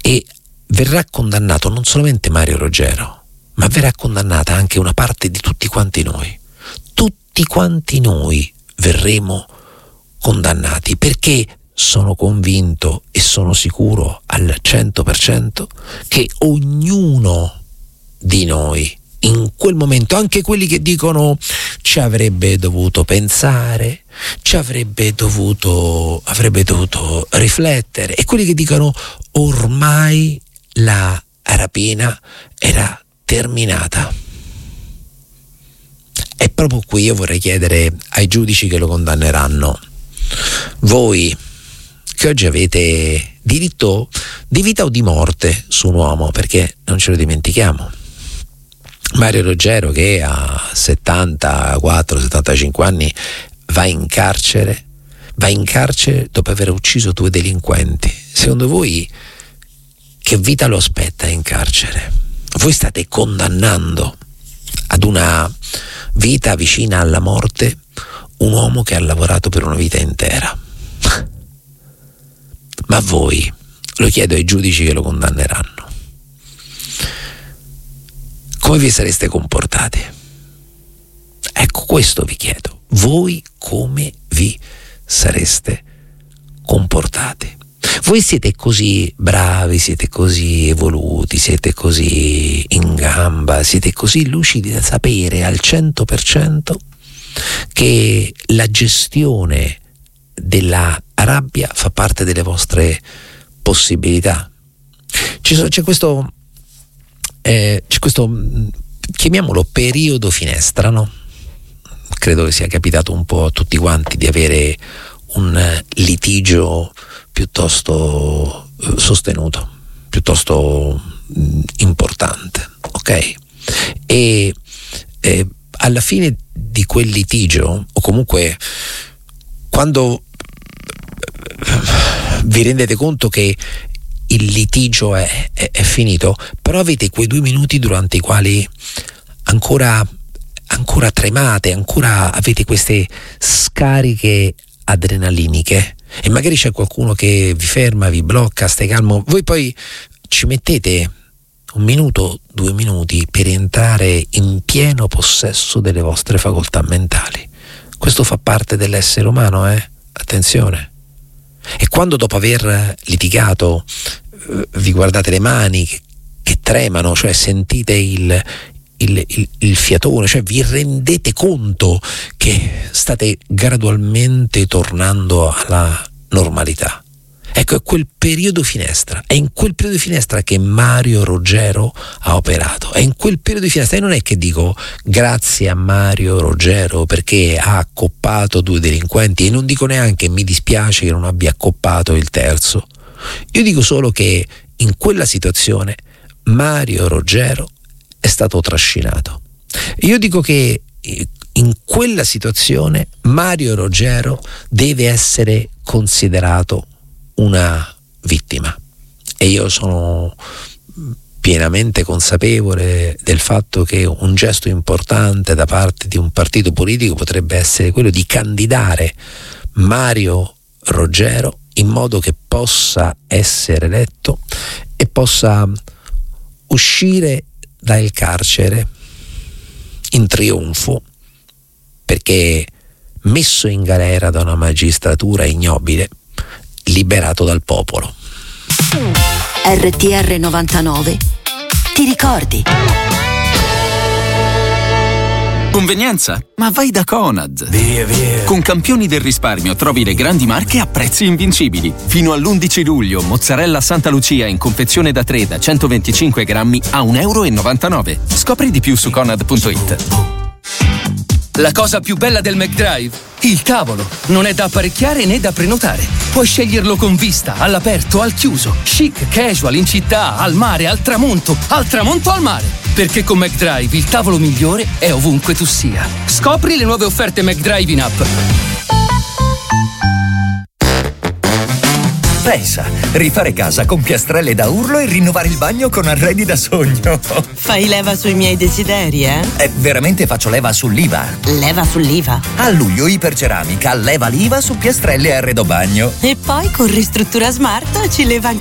e verrà condannato non solamente Mario Roggero, ma verrà condannata anche una parte di tutti quanti noi. Tutti quanti noi verremo condannati, perché sono convinto e sono sicuro al 100% che ognuno di noi in quel momento, anche quelli che dicono ci avrebbe dovuto pensare, avrebbe dovuto riflettere, e quelli che dicono ormai la rapina era terminata. E proprio qui io vorrei chiedere ai giudici che lo condanneranno: voi che oggi avete diritto di vita o di morte su un uomo, perché non ce lo dimentichiamo, Mario Roggero, che a 74-75 anni va in carcere dopo aver ucciso 2 delinquenti. Secondo voi che vita lo aspetta in carcere? Voi state condannando ad una vita vicina alla morte un uomo che ha lavorato per una vita intera. Ma voi, lo chiedo ai giudici che lo condanneranno, come vi sareste comportati? Ecco, questo vi chiedo. Voi come vi sareste comportati? Voi siete così bravi, siete così evoluti, siete così in gamba, siete così lucidi da sapere al 100% che la gestione della rabbia fa parte delle vostre possibilità. C'è questo chiamiamolo periodo finestra, no? Credo che sia capitato un po' a tutti quanti di avere un litigio piuttosto sostenuto, piuttosto importante, ok? E alla fine di quel litigio, o comunque quando vi rendete conto che il litigio è finito, però avete quei 2 minuti durante i quali ancora tremate, ancora avete queste scariche adrenaliniche, e magari c'è qualcuno che vi ferma, vi blocca, stai calmo, voi poi ci mettete 1 minuto, 2 minuti per entrare in pieno possesso delle vostre facoltà mentali. Questo fa parte dell'essere umano, attenzione. E quando dopo aver litigato vi guardate le mani che tremano, cioè sentite il fiatone, cioè vi rendete conto che state gradualmente tornando alla normalità. Ecco, è quel periodo finestra, è in quel periodo finestra che Mario Roggero ha operato, è in quel periodo di finestra. E non è che dico grazie a Mario Roggero perché ha accoppato 2 delinquenti, e non dico neanche mi dispiace che non abbia accoppato il terzo. Io dico solo che in quella situazione Mario Roggero è stato trascinato. Io dico che in quella situazione Mario Roggero deve essere considerato una vittima, e io sono pienamente consapevole del fatto che un gesto importante da parte di un partito politico potrebbe essere quello di candidare Mario Roggero in modo che possa essere eletto e possa uscire dal carcere in trionfo, perché messo in galera da una magistratura ignobile, liberato dal popolo. RTR 99 ti ricordi? Convenienza? Ma vai da Conad. Via. Con Campioni del risparmio trovi le grandi marche a prezzi invincibili. Fino all'11 luglio, mozzarella Santa Lucia in confezione da 3 da 125 grammi a €1,99. Scopri di più su Conad.it. La cosa più bella del McDrive? Il tavolo. Non è da apparecchiare né da prenotare. Puoi sceglierlo con vista, all'aperto, al chiuso, chic, casual, in città, al mare, al tramonto al mare. Perché con McDrive il tavolo migliore è ovunque tu sia. Scopri le nuove offerte McDrive in app. Pensa, rifare casa con piastrelle da urlo e rinnovare il bagno con arredi da sogno. Fai leva sui miei desideri, Veramente faccio leva sull'IVA. Leva sull'IVA? A luglio Iperceramica leva l'IVA su piastrelle e arredo bagno. E poi con Ristruttura Smart ci leva